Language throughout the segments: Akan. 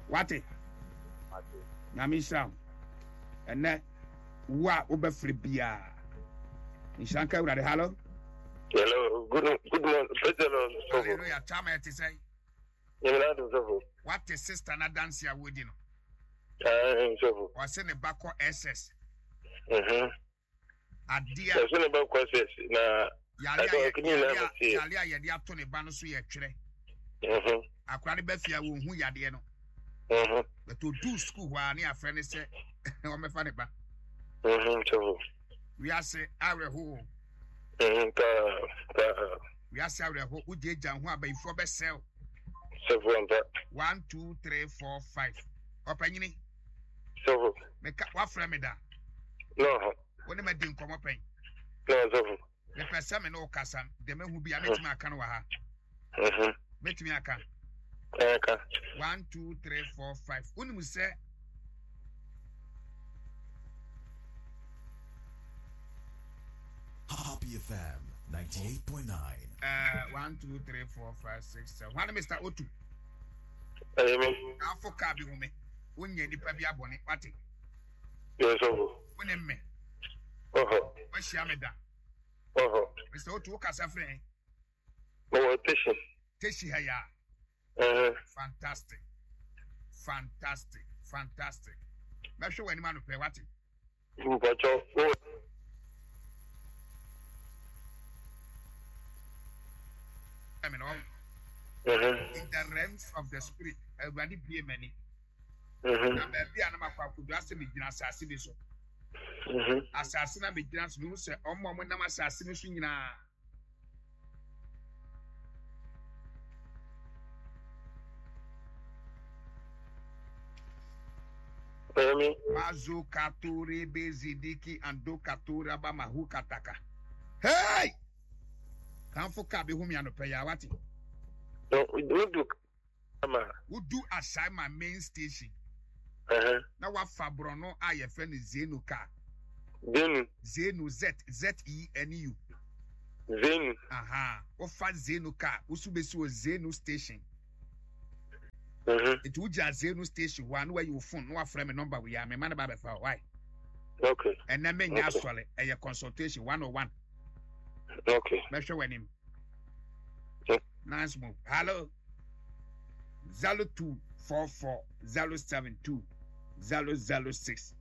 Wate. Namisha. And that wa obefre bia. Inshanka urade hello. Hello, good morning. Hallelujah. Chama eti say. What is sister na dance ya wodi no? O se ne bako SS. Adia. Se ne bako SS na yale ya de ato ne ba no so ye twere. Akwa ne ba fia wo hu yade no. But to do school wa ne afre ne se o me fa ne ba. We are say areho. We are say areho uje jan ho abayifo be sell. 1 2 3 4 5. Opanyini. So. Make wa frame me da. No. Woni me din komo pen. No, so. Me pesa me no kasa. De me hu bia metimi aka no wa ha. Metimi aka. Aka. 1 2 3 4 5. Uni mu say Happy FM 98.9. 1 2 3 4 5 6 7. One Mr. Otu. Amen. Afọ ka bi hume. Wonye nipa bi abone pati. Yes, so. Wone me. Wa shia me da. Mr. Otu kasa frɛ. No attention. Teshi ha ya. Fantastic. Me hwe wani ma no pe wati. Mpacho. I mean, in the realms of the spirit, everybody be many. Na be anama kwa kudu ase me gyina asase bi so. Asase na me gyina so no se ommo mo nam asase no so nyina. Mazo katore bezidiki ando katora ba mahu kataka. Hey! Kanfo ka be humi anope ya wati. No, we do aside my main station. Na wa fabrono aye fe ne Zenu ka. Zenu ZENU. Zenu. Aha. O fa Zenu ka. Usu besi o Zenu station. It uja Zenu station one where you phone no afre me number we are me man ba be fa why. Okay. And na me nya swale a consultation 101. Okay. Make sure when him. Nice move. Hello. 0244 072 006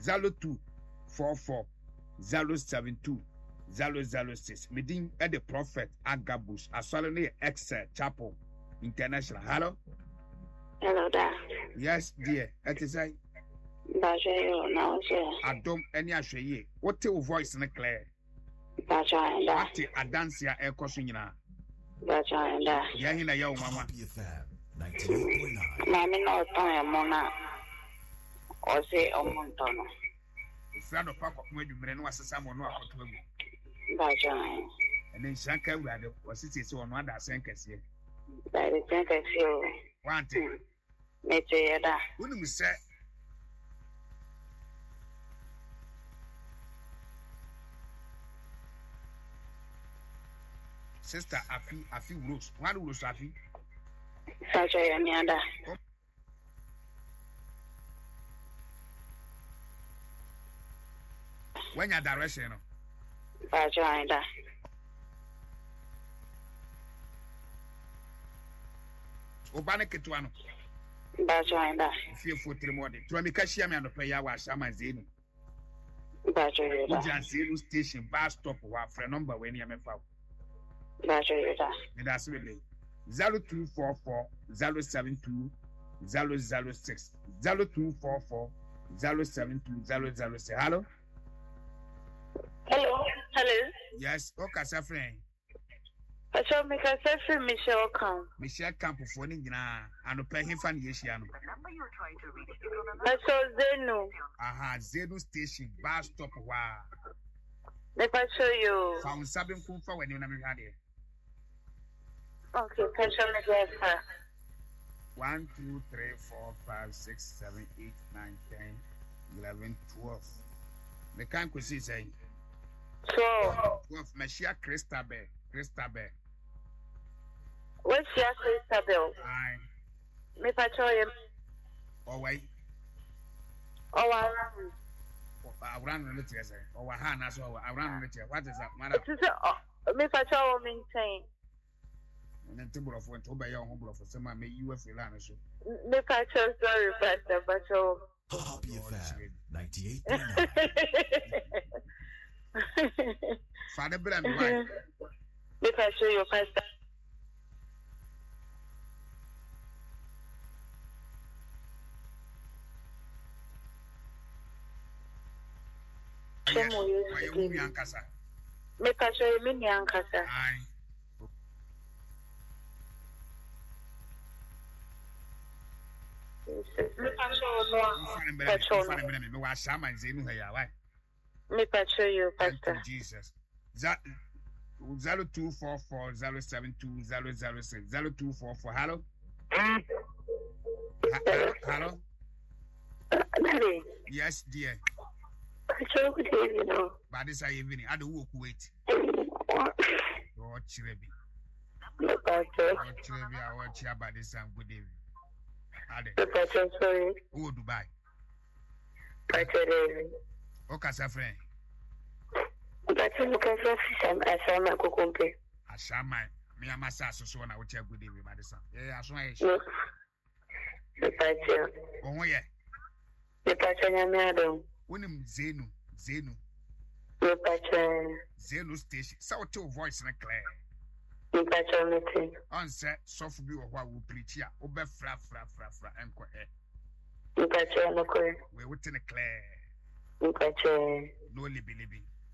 0244 072 006. Meeting at the Prophet Agabus. Asolene Excel Chapel International. Hello. Hello, da. Yes, dear. That is I. Bajayo, now, sir. I don't any ashray. What your voice in the clear? Bajayo, what a dance ya air cosina. Bajayo, Yahina Yo, Mama. Happy FM 98.9. Mammy, no time, Mona. Or say, O Montano. Friend of Papa, when you bring us someone or Bajayo. And then Shanka, we had was it so on one that sank us here. That is think I feel. One thing. Mete da. Wouldn't we say? Sister Afi Rose. One Rose Afi. Such a yamianda. When your direction? Bajayo. Obana Ketuano. Bajayo. Fearful Trimodi. Tramikashia and the player was Shaman Zenu. Bajayo. Zenu station, bus stop, for number when you have found. Bajayo. And that's really 0244 072 006 0244 072 006. Hello? Hello. Yes, okay, sir, friend. I shall make a selfie, Michelle Camp. Michelle Camp for and pay him fan Yeshiano. I saw Zenu. Aha, Zenu station, bus stop. Wow. Let me show you. Found Sabin Kufa when you never had it. Okay, pension again, sir. 1 2 3 4 5 6 7 8 9 10 11 12. The kind could see say 12. Meshia Christabel. What's your Christabel? Aye. Me patrol him. Or why? Oh, around. Around the chair, or Hannah, so around the chair. What is that matter? Me for sure maintain. And then table of one to buy your home for some may you have a so. Me for sure, sorry, Pastor, but so. Happy FM 98.9. Father Bram, why? Me for sure, your Pastor. Me for sure, me nyankasa. Aye. Me for sure, you Pastor. Jesus. 0244072006 0244 hello. Hello. Daddy. Yes, dear. Sure, good evening. But this evening, I don't walk wait. Oh, Chirebi. Pastor. Oh, Chirebi, I watch you about this and good evening. Pastor, sorry. Oh, Dubai. Pastor, Okay, sir, friend. Pastor, look at your system. I saw my cookie. I saw my me and my sister so on. I watch you good evening, Madison. Yeah, I saw it. Pastor. Oh, yeah. The Pastor, I'm not. When him Zenu. Pastor. Zenu station. So two voice in a clear. Pastor, meeting. On set, soft view of what we preach here. Obe fra, and quite. Pastor, no clear. We're within a clear. Pastor. No libby.